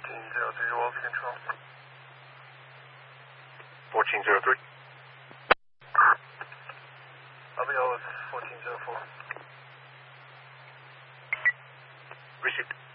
1403, Wall Control. 1403. RBL is 1404. Received.